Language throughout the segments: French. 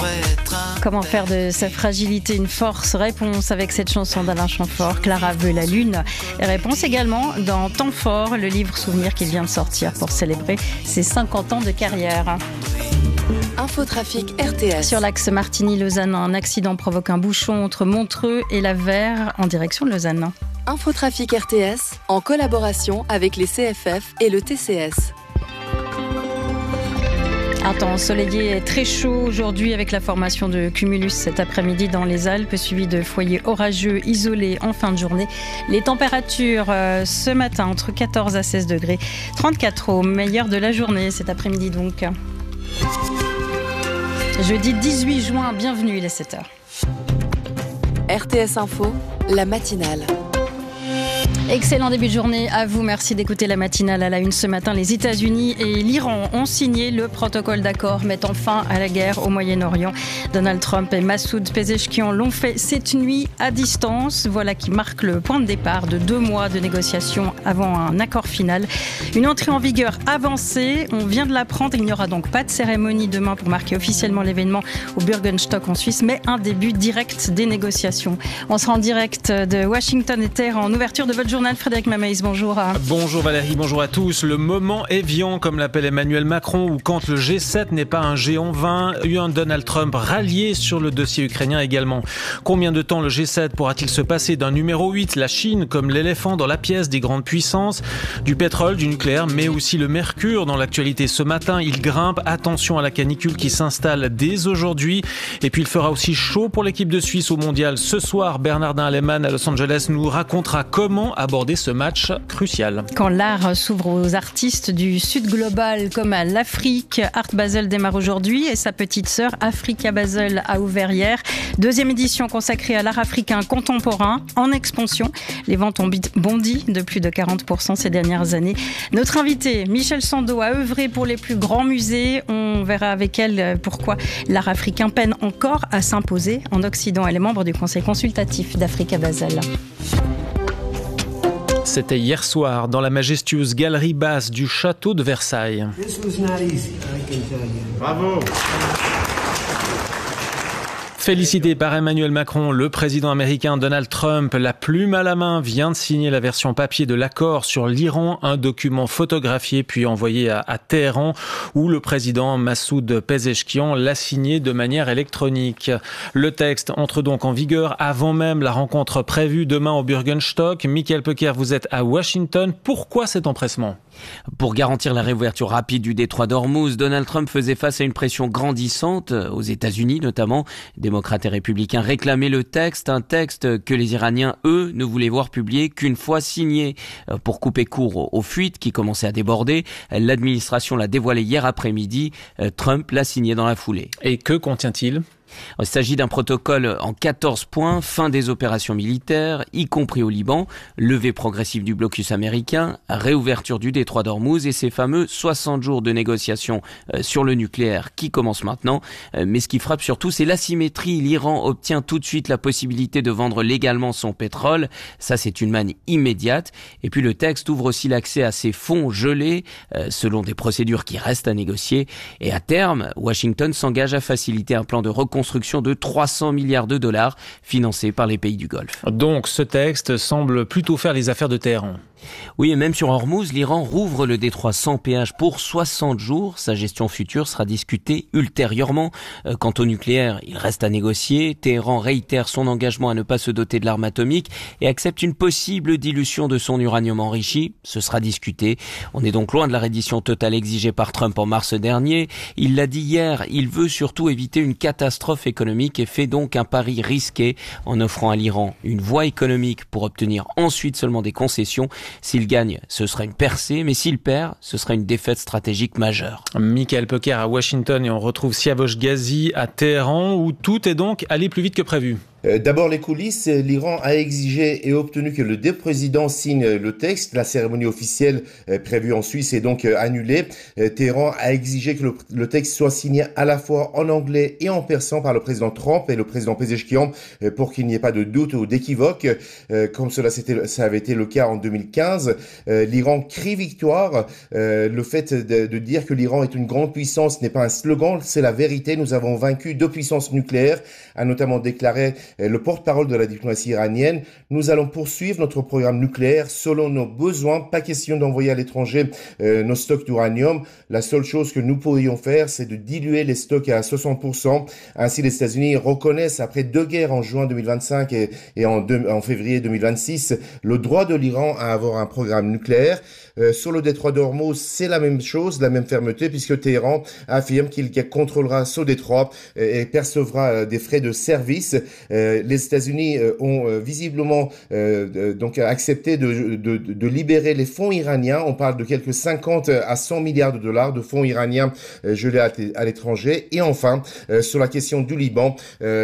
Comment faire de sa fragilité une force? Réponse avec cette chanson d'Alain Chamfort, Clara veut la lune. Et réponse également dans Temps fort, le livre souvenir qui vient de sortir pour célébrer ses 50 ans de carrière. Infotrafic RTS. Sur l'axe Martigny-Lausanne, un accident provoque un bouchon entre Montreux et La Verre en direction de Lausanne. Infotrafic RTS en collaboration avec les CFF et le TCS. Un temps ensoleillé et très chaud aujourd'hui avec la formation de cumulus cet après-midi dans les Alpes, suivi de foyers orageux isolés en fin de journée. Les températures ce matin entre 14 à 16 degrés, 34 au meilleur de la journée cet après-midi donc. Jeudi 18 juin, bienvenue, il est 7h. RTS Info, la matinale. Excellent début de journée à vous. Merci d'écouter la matinale à la une ce matin. Les États-Unis et l'Iran ont signé le protocole d'accord mettant fin à la guerre au Moyen-Orient. Donald Trump et Massoud Pezeshkian l'ont fait cette nuit à distance. Voilà qui marque le point de départ de 2 mois de négociations avant un accord final. Une entrée en vigueur avancée. On vient de l'apprendre. Il n'y aura donc pas de cérémonie demain pour marquer officiellement l'événement au Bürgenstock en Suisse, mais un début direct des négociations. On sera en direct de Washington et Téhéran en ouverture de votre journal. Frédéric Mamaïs, bonjour. Bonjour Valérie, bonjour à tous. Le moment évian, comme l'appelle Emmanuel Macron, où quand le G7 n'est pas un géant vain, un Donald Trump rallié sur le dossier ukrainien également. Combien de temps le G7 pourra-t-il se passer d'un numéro 8, la Chine, comme l'éléphant dans la pièce des grandes puissances, du pétrole, du nucléaire, mais aussi le mercure dans l'actualité ce matin. Il grimpe, attention à la canicule qui s'installe dès aujourd'hui. Et puis il fera aussi chaud pour l'équipe de Suisse au mondial. Ce soir, Bernardin Aleman à Los Angeles nous racontera comment aborder ce match crucial. Quand l'art s'ouvre aux artistes du Sud global comme à l'Afrique, Art Basel démarre aujourd'hui et sa petite sœur Africa Basel a ouvert hier. 2e édition consacrée à l'art africain contemporain en expansion. Les ventes ont bondi de plus de 40% ces dernières années. Notre invitée, Michèle Sando, a œuvré pour les plus grands musées. On verra avec elle pourquoi l'art africain peine encore à s'imposer en Occident. Elle est membre du conseil consultatif d'Africa Basel. C'était hier soir dans la majestueuse galerie basse du château de Versailles. Bravo! Félicité par Emmanuel Macron, le président américain Donald Trump, la plume à la main, vient de signer la version papier de l'accord sur l'Iran, un document photographié puis envoyé à Téhéran, où le président Massoud Pezeshkian l'a signé de manière électronique. Le texte entre donc en vigueur avant même la rencontre prévue demain au Bürgenstock. Michael Pecker, vous êtes à Washington. Pourquoi cet empressement ? Pour garantir la réouverture rapide du détroit d'Ormuz, Donald Trump faisait face à une pression grandissante, aux États-Unis notamment. Démocrates et républicains réclamaient le texte, un texte que les Iraniens, eux, ne voulaient voir publié qu'une fois signé. Pour couper court aux fuites qui commençaient à déborder, l'administration l'a dévoilé hier après-midi. Trump l'a signé dans la foulée. Et que contient-il ? Il s'agit d'un protocole en 14 points, fin des opérations militaires, y compris au Liban, levée progressive du blocus américain, réouverture du détroit d'Ormuz et ces fameux 60 jours de négociations sur le nucléaire qui commencent maintenant. Mais ce qui frappe surtout, c'est l'asymétrie. L'Iran obtient tout de suite la possibilité de vendre légalement son pétrole. Ça, c'est une manne immédiate. Et puis le texte ouvre aussi l'accès à ces fonds gelés, selon des procédures qui restent à négocier. Et à terme, Washington s'engage à faciliter un plan de reconstruction de 300 milliards de dollars financés par les pays du Golfe. Donc ce texte semble plutôt faire les affaires de Téhéran. Oui, et même sur Ormuz, l'Iran rouvre le détroit sans péage pour 60 jours. Sa gestion future sera discutée ultérieurement. Quant au nucléaire, il reste à négocier. Téhéran réitère son engagement à ne pas se doter de l'arme atomique et accepte une possible dilution de son uranium enrichi. Ce sera discuté. On est donc loin de la reddition totale exigée par Trump en mars dernier. Il l'a dit hier, il veut surtout éviter une catastrophe économique et fait donc un pari risqué en offrant à l'Iran une voie économique pour obtenir ensuite seulement des concessions. S'il gagne, ce sera une percée, mais s'il perd, ce sera une défaite stratégique majeure. Michael Pecker à Washington et on retrouve Siavosh Ghazi à Téhéran où tout est donc allé plus vite que prévu. D'abord les coulisses, l'Iran a exigé et obtenu que le deux présidents signent le texte. La cérémonie officielle prévue en Suisse est donc annulée. Téhéran a exigé que le texte soit signé à la fois en anglais et en persan par le président Trump et le président Pezeshkian pour qu'il n'y ait pas de doute ou d'équivoque, comme ça avait été le cas en 2015. L'Iran crie victoire. Le fait de dire que l'Iran est une grande puissance n'est pas un slogan, c'est la vérité. Nous avons vaincu 2 puissances nucléaires, a notamment déclaré le porte-parole de la diplomatie iranienne. Nous allons poursuivre notre programme nucléaire selon nos besoins. Pas question d'envoyer à l'étranger nos stocks d'uranium. La seule chose que nous pourrions faire, c'est de diluer les stocks à 60%. Ainsi, les États-Unis reconnaissent, après 2 guerres en juin 2025 et en février 2026, le droit de l'Iran à avoir un programme nucléaire. Sur le détroit d'Ormuz, c'est la même chose, la même fermeté, puisque Téhéran affirme qu'il contrôlera ce détroit et percevra des frais de service. Les États-Unis ont visiblement donc accepté de libérer les fonds iraniens. On parle de quelques 50 à 100 milliards de dollars de fonds iraniens gelés à l'étranger. Et enfin, sur la question du Liban,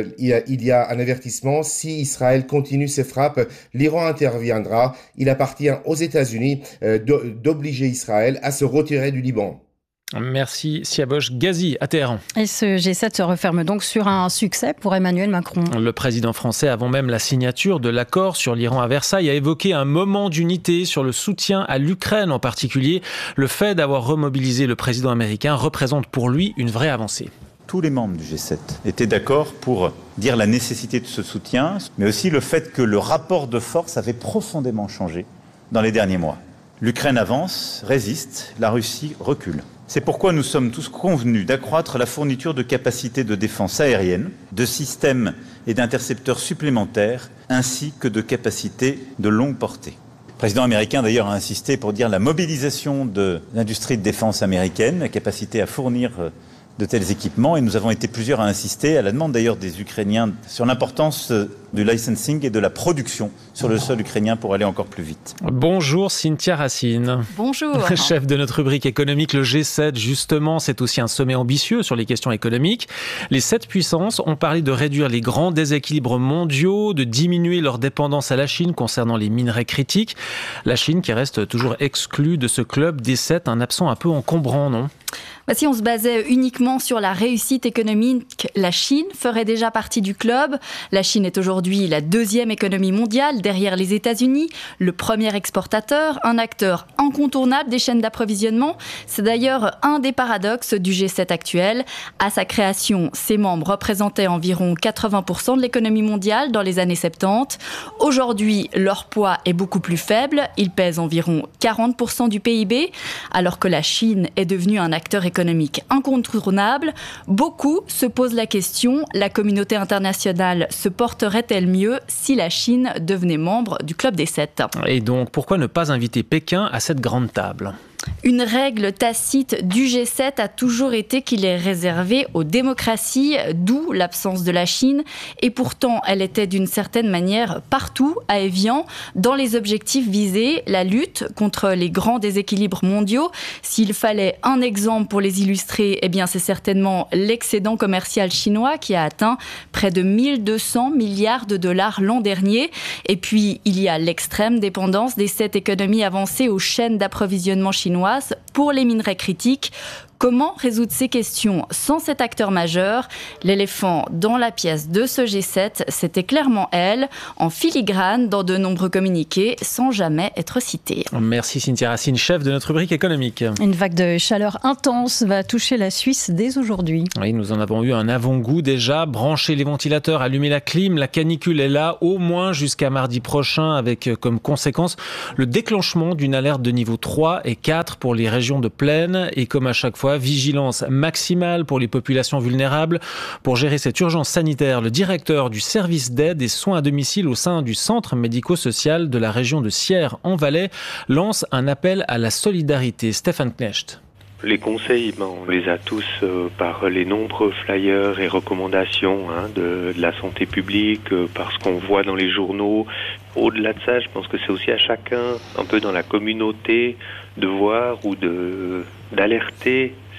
il y a un avertissement. Si Israël continue ses frappes, l'Iran interviendra. Il appartient aux États-Unis d'obliger Israël à se retirer du Liban. Merci Siabosh Ghazi à Téhéran. Et ce G7 se referme donc sur un succès pour Emmanuel Macron. Le président français, avant même la signature de l'accord sur l'Iran à Versailles, a évoqué un moment d'unité sur le soutien à l'Ukraine en particulier. Le fait d'avoir remobilisé le président américain représente pour lui une vraie avancée. Tous les membres du G7 étaient d'accord pour dire la nécessité de ce soutien, mais aussi le fait que le rapport de force avait profondément changé dans les derniers mois. L'Ukraine avance, résiste, la Russie recule. C'est pourquoi nous sommes tous convenus d'accroître la fourniture de capacités de défense aérienne, de systèmes et d'intercepteurs supplémentaires, ainsi que de capacités de longue portée. Le président américain d'ailleurs a insisté pour dire la mobilisation de l'industrie de défense américaine, la capacité à fournir de tels équipements, et nous avons été plusieurs à insister, à la demande d'ailleurs des Ukrainiens, sur l'importance du licensing et de la production sur le sol ukrainien pour aller encore plus vite. Bonjour Cynthia Racine. Bonjour. Chef de notre rubrique économique, le G7 justement, c'est aussi un sommet ambitieux sur les questions économiques. Les 7 puissances ont parlé de réduire les grands déséquilibres mondiaux, de diminuer leur dépendance à la Chine concernant les minerais critiques. La Chine qui reste toujours exclue de ce club des 7, un absent un peu encombrant, non ? Si on se basait uniquement sur la réussite économique, la Chine ferait déjà partie du club. La Chine est aujourd'hui la 2e économie mondiale, derrière les États-Unis, le premier exportateur, un acteur incontournable des chaînes d'approvisionnement. C'est d'ailleurs un des paradoxes du G7 actuel. À sa création, ses membres représentaient environ 80% de l'économie mondiale dans les années 70. Aujourd'hui, leur poids est beaucoup plus faible. Ils pèsent environ 40% du PIB, alors que la Chine est devenue un acteur économique incontournable. Beaucoup se posent la question, la communauté internationale se porterait-elle mieux si la Chine devenait membre du club des 7 ? Et donc, pourquoi ne pas inviter Pékin à cette grande table ? Une règle tacite du G7 a toujours été qu'il est réservé aux démocraties, d'où l'absence de la Chine. Et pourtant, elle était d'une certaine manière partout à Évian, dans les objectifs visés, la lutte contre les grands déséquilibres mondiaux. S'il fallait un exemple pour les illustrer, eh bien c'est certainement l'excédent commercial chinois qui a atteint près de 1200 milliards de dollars l'an dernier. Et puis, il y a l'extrême dépendance des 7 économies avancées aux chaînes d'approvisionnement chinoises pour les minerais critiques. Comment résoudre ces questions sans cet acteur majeur ? L'éléphant dans la pièce de ce G7, c'était clairement elle, en filigrane dans de nombreux communiqués, sans jamais être citée. Merci Cynthia Racine, chef de notre rubrique économique. Une vague de chaleur intense va toucher la Suisse dès aujourd'hui. Oui, nous en avons eu un avant-goût déjà. Branchez les ventilateurs, allumez la clim. La canicule est là, au moins jusqu'à mardi prochain, avec comme conséquence le déclenchement d'une alerte de niveau 3 et 4 pour les régions de plaine. Et comme à chaque fois, vigilance maximale pour les populations vulnérables. Pour gérer cette urgence sanitaire, le directeur du service d'aide et soins à domicile au sein du centre médico-social de la région de Sierre en Valais lance un appel à la solidarité. Stéphane Knecht. Les conseils, on les a tous par les nombreux flyers et recommandations de la santé publique, par ce qu'on voit dans les journaux. Au-delà de ça, je pense que c'est aussi à chacun, un peu dans la communauté, de voir ou d'alerter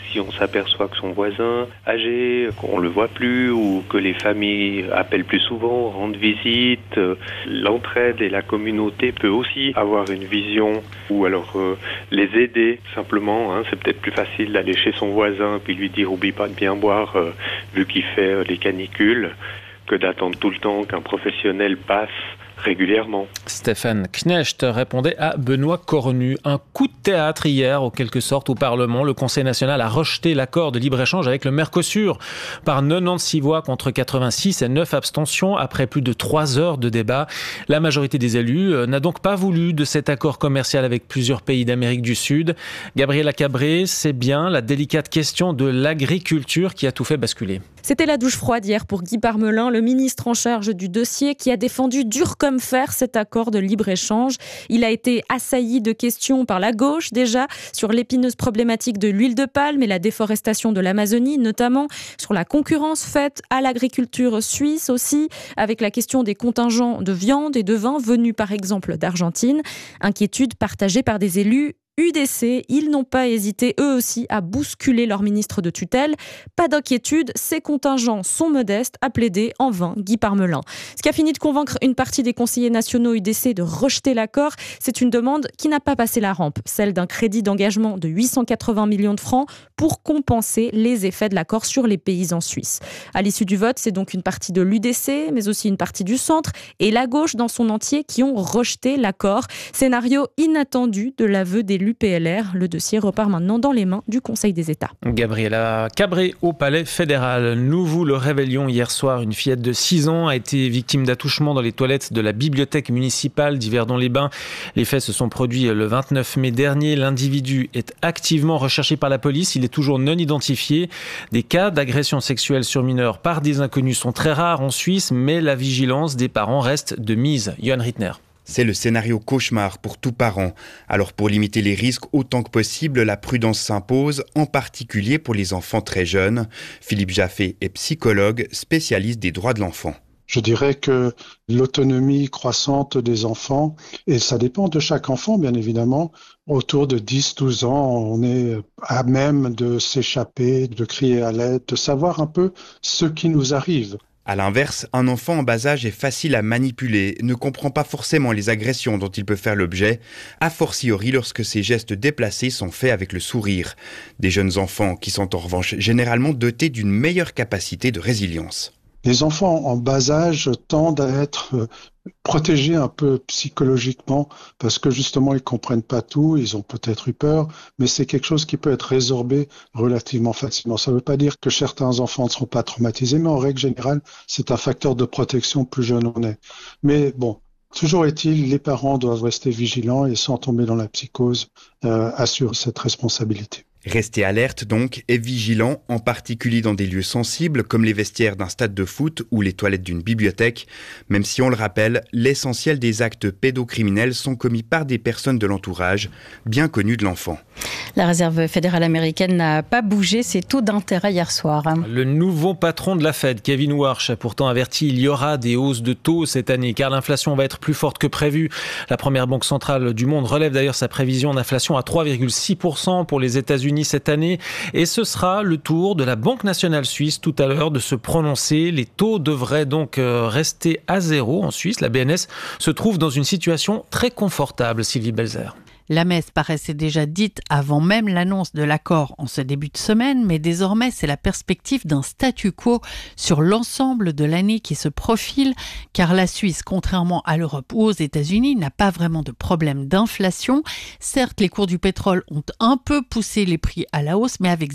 si on s'aperçoit que son voisin âgé, qu'on le voit plus ou que les familles appellent plus souvent, rendent visite, l'entraide et la communauté peut aussi avoir une vision ou alors les aider simplement. C'est peut-être plus facile d'aller chez son voisin puis lui dire oublie pas de bien boire vu qu'il fait les canicules que d'attendre tout le temps qu'un professionnel passe régulièrement. Stéphane Knecht répondait à Benoît Cornu. Un coup de théâtre hier, en quelque sorte, au Parlement. Le Conseil national a rejeté l'accord de libre-échange avec le Mercosur par 96 voix contre 86 et 9 abstentions après plus de 3 heures de débat. La majorité des élus n'a donc pas voulu de cet accord commercial avec plusieurs pays d'Amérique du Sud. Gabriela Cabré, c'est bien la délicate question de l'agriculture qui a tout fait basculer. C'était la douche froide hier pour Guy Parmelin, le ministre en charge du dossier, qui a défendu dur comme fer cet accord de libre-échange. Il a été assailli de questions par la gauche déjà sur l'épineuse problématique de l'huile de palme et la déforestation de l'Amazonie, notamment sur la concurrence faite à l'agriculture suisse aussi, avec la question des contingents de viande et de vin venus par exemple d'Argentine. Inquiétude partagée par des élus UDC, ils n'ont pas hésité eux aussi à bousculer leur ministre de tutelle. Pas d'inquiétude, ces contingents sont modestes, a plaidé en vain Guy Parmelin. Ce qui a fini de convaincre une partie des conseillers nationaux UDC de rejeter l'accord, c'est une demande qui n'a pas passé la rampe, celle d'un crédit d'engagement de 880 millions de francs pour compenser les effets de l'accord sur les paysans suisses. À l'issue du vote, c'est donc une partie de l'UDC, mais aussi une partie du centre et la gauche dans son entier qui ont rejeté l'accord. Scénario inattendu de l'aveu des l'UPLR. Le dossier repart maintenant dans les mains du Conseil des États. Gabriela Cabré au Palais fédéral. Nous vous le révélions hier soir. Une fillette de 6 ans a été victime d'attouchement dans les toilettes de la bibliothèque municipale d'Yverdon-les-Bains. Les faits se sont produits le 29 mai dernier. L'individu est activement recherché par la police. Il est toujours non identifié. Des cas d'agression sexuelle sur mineurs par des inconnus sont très rares en Suisse, mais la vigilance des parents reste de mise. Johan Rittner. C'est le scénario cauchemar pour tout parent. Alors pour limiter les risques autant que possible, la prudence s'impose, en particulier pour les enfants très jeunes. Philippe Jaffé est psychologue, spécialiste des droits de l'enfant. Je dirais que l'autonomie croissante des enfants, et ça dépend de chaque enfant bien évidemment, autour de 10-12 ans, on est à même de s'échapper, de crier à l'aide, de savoir un peu ce qui nous arrive. À l'inverse, un enfant en bas âge est facile à manipuler, ne comprend pas forcément les agressions dont il peut faire l'objet, a fortiori lorsque ces gestes déplacés sont faits avec le sourire. Des jeunes enfants qui sont en revanche généralement dotés d'une meilleure capacité de résilience. Les enfants en bas âge tendent à être protégés un peu psychologiquement parce que justement ils comprennent pas tout, ils ont peut-être eu peur, mais c'est quelque chose qui peut être résorbé relativement facilement. Ça ne veut pas dire que certains enfants ne seront pas traumatisés, mais en règle générale, c'est un facteur de protection plus jeune on est. Mais bon, toujours est-il, les parents doivent rester vigilants et sans tomber dans la psychose, assurer cette responsabilité. Rester alerte donc et vigilant, en particulier dans des lieux sensibles comme les vestiaires d'un stade de foot ou les toilettes d'une bibliothèque. Même si on le rappelle, l'essentiel des actes pédocriminels sont commis par des personnes de l'entourage, bien connues de l'enfant. La Réserve fédérale américaine n'a pas bougé ses taux d'intérêt hier soir. Le nouveau patron de la Fed, Kevin Warsh, a pourtant averti qu'il y aura des hausses de taux cette année car l'inflation va être plus forte que prévu. La première banque centrale du monde relève d'ailleurs sa prévision d'inflation à 3,6% pour les États-Unis cette année et ce sera le tour de la Banque nationale suisse tout à l'heure de se prononcer. Les taux devraient donc rester à zéro en Suisse. La BNS se trouve dans une situation très confortable, Sylvie Belzer. La messe paraissait déjà dite avant même l'annonce de l'accord en ce début de semaine, mais désormais c'est la perspective d'un statu quo sur l'ensemble de l'année qui se profile, car la Suisse, contrairement à l'Europe ou aux États-Unis, n'a pas vraiment de problème d'inflation. Certes, les cours du pétrole ont un peu poussé les prix à la hausse, mais avec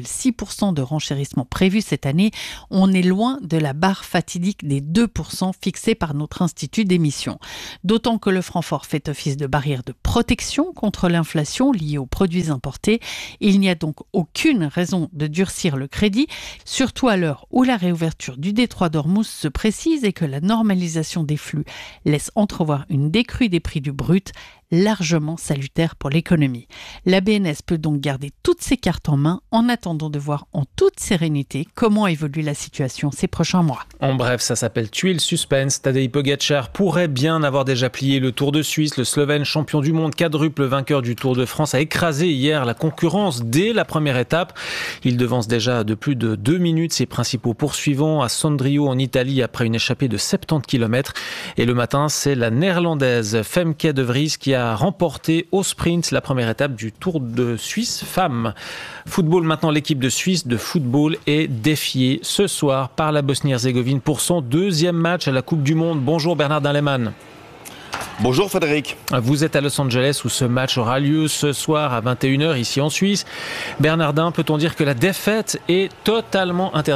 0,6% de renchérissement prévu cette année, on est loin de la barre fatidique des 2% fixée par notre institut d'émission. D'autant que le franc fort fait office de barrière de protection contre l'inflation liée aux produits importés. Il n'y a donc aucune raison de durcir le crédit, surtout à l'heure où la réouverture du détroit d'Ormuz se précise et que la normalisation des flux laisse entrevoir une décrue des prix du brut. largement salutaire pour l'économie. La BNS peut donc garder toutes ses cartes en main en attendant de voir en toute sérénité comment évolue la situation ces prochains mois. En bref, ça s'appelle tuer le suspense. Tadej Pogačar pourrait bien avoir déjà plié le Tour de Suisse. Le Slovène, champion du monde, quadruple vainqueur du Tour de France, a écrasé hier la concurrence dès la première étape. Il devance déjà de plus de 2 minutes ses principaux poursuivants à Sondrio en Italie après une échappée de 70 km. Et le matin, c'est la néerlandaise Femke de Vries qui a remporté au sprint la première étape du Tour de Suisse femmes. Football maintenant, l'équipe de Suisse de football est défiée ce soir par la Bosnie-Herzégovine pour son 2e match à la Coupe du Monde. Bonjour Bernardin Lehmann. Bonjour Frédéric. Vous êtes à Los Angeles où ce match aura lieu ce soir à 21h ici en Suisse. Bernardin, peut-on dire que la défaite est totalement interdite ?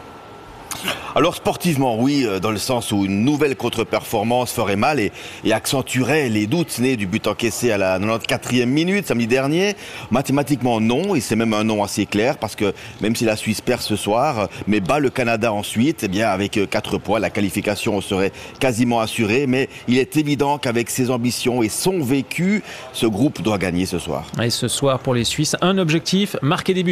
Alors sportivement, oui, dans le sens où une nouvelle contre-performance ferait mal et accentuerait les doutes nés du but encaissé à la 94e minute samedi dernier. Mathématiquement non, et c'est même un non assez clair parce que même si la Suisse perd ce soir, mais bat le Canada ensuite, eh bien avec 4 points, la qualification serait quasiment assurée. Mais il est évident qu'avec ses ambitions et son vécu, ce groupe doit gagner ce soir. Et ce soir pour les Suisses, un objectif, marquer des buts.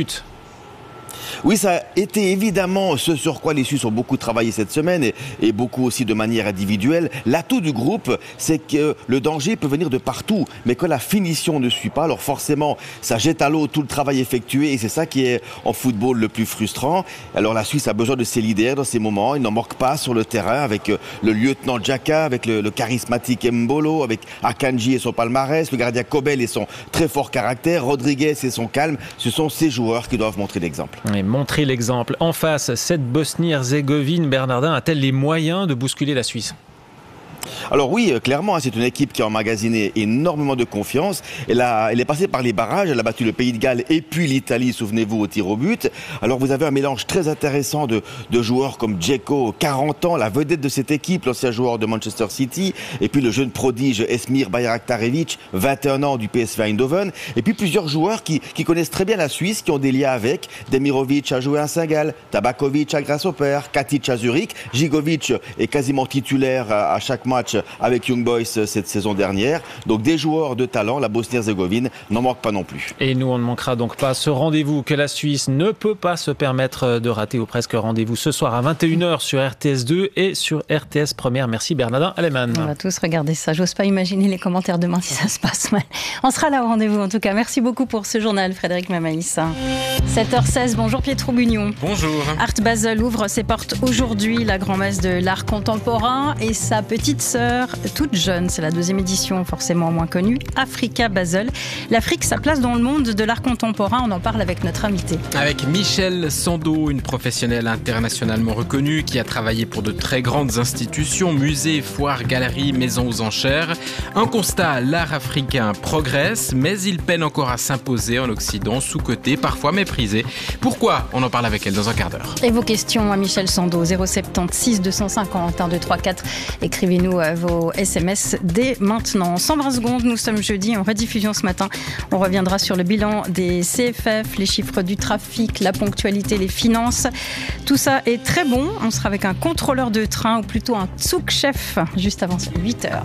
Oui, ça a été évidemment ce sur quoi les Suisses ont beaucoup travaillé cette semaine et beaucoup aussi de manière individuelle. L'atout du groupe, c'est que le danger peut venir de partout, mais que la finition ne suit pas. Alors forcément, ça jette à l'eau tout le travail effectué et c'est ça qui est en football le plus frustrant. Alors la Suisse a besoin de ses leaders dans ces moments. Il n'en manque pas sur le terrain avec le lieutenant Xhaka, avec le charismatique Mbolo, avec Akanji et son palmarès, le gardien Kobel et son très fort caractère, Rodriguez et son calme. Ce sont ces joueurs qui doivent montrer l'exemple. Et montrer l'exemple. En face, cette Bosnie-Herzégovine, Bernardin, a-t-elle les moyens de bousculer la Suisse ? Alors oui, clairement, c'est une équipe qui a emmagasiné énormément de confiance. Elle est passée par les barrages, elle a battu le Pays de Galles et puis l'Italie, souvenez-vous, au tir au but. Alors vous avez un mélange très intéressant de joueurs comme Dzeko, 40 ans, la vedette de cette équipe, l'ancien joueur de Manchester City, et puis le jeune prodige Esmir Bayraktarevic, 21 ans du PSV Eindhoven, et puis plusieurs joueurs qui connaissent très bien la Suisse, qui ont des liens avec. Demirovic a joué à Saint-Gall, Tabakovic à Grasshopper, Katic à Zurich, Žigovic est quasiment titulaire à chaque match avec Young Boys cette saison dernière. Donc des joueurs de talent, la Bosnie-Herzégovine n'en manque pas non plus. Et nous, on ne manquera donc pas ce rendez-vous que la Suisse ne peut pas se permettre de rater, ou presque rendez-vous ce soir à 21h sur RTS2 et sur RTS Première. Merci Bernardin Lehmann. On va tous regarder ça. J'ose pas imaginer les commentaires demain si ça se passe mal. On sera là au rendez-vous en tout cas. Merci beaucoup pour ce journal, Frédéric Mamaïs. 7h16, bonjour Pietro Bugnon. Bonjour. Art Basel ouvre ses portes aujourd'hui, la grand-messe de l'art contemporain et sa petite sœur, toute jeune, c'est la 2e édition, forcément moins connue, Africa Basel. L'Afrique, sa place dans le monde de l'art contemporain, on en parle avec notre invité. Avec Michèle Sando, une professionnelle internationalement reconnue qui a travaillé pour de très grandes institutions, musées, foires, galeries, maisons aux enchères. Un constat, l'art africain progresse, mais il peine encore à s'imposer en Occident, sous-coté, parfois méprisé. Pourquoi ? On en parle avec elle dans un quart d'heure. Et vos questions à Michèle Sando, 076 250 1234. Écrivez-nous vos SMS dès maintenant. 120 secondes, nous sommes jeudi en rediffusion ce matin. On reviendra sur le bilan des CFF, les chiffres du trafic, la ponctualité, les finances. Tout ça est très bon. On sera avec un contrôleur de train ou plutôt un Zugchef juste avant 8h.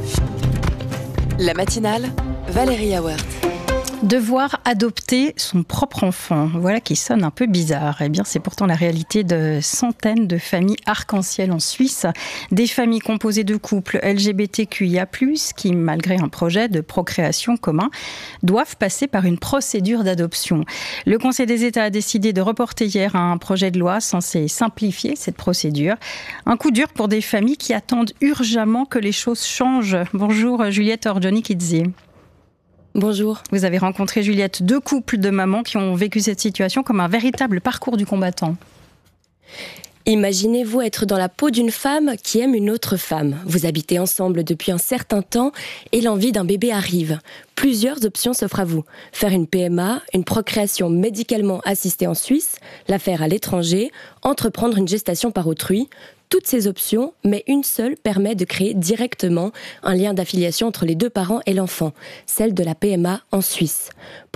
La matinale, Valérie Auwert. Devoir adopter son propre enfant, voilà qui sonne un peu bizarre. Eh bien, c'est pourtant la réalité de centaines de familles arc-en-ciel en Suisse. Des familles composées de couples LGBTQIA+, qui, malgré un projet de procréation commun, doivent passer par une procédure d'adoption. Le Conseil des États a décidé de reporter hier un projet de loi censé simplifier cette procédure. Un coup dur pour des familles qui attendent urgemment que les choses changent. Bonjour Juliette Orgioni-Kidze. Bonjour. Vous avez rencontré, Juliette, 2 couples de mamans qui ont vécu cette situation comme un véritable parcours du combattant. Imaginez-vous être dans la peau d'une femme qui aime une autre femme. Vous habitez ensemble depuis un certain temps et l'envie d'un bébé arrive. Plusieurs options s'offrent à vous. Faire une PMA, une procréation médicalement assistée en Suisse, la faire à l'étranger, entreprendre une gestation par autrui. Toutes ces options, mais une seule permet de créer directement un lien d'affiliation entre les 2 parents et l'enfant, celle de la PMA en Suisse.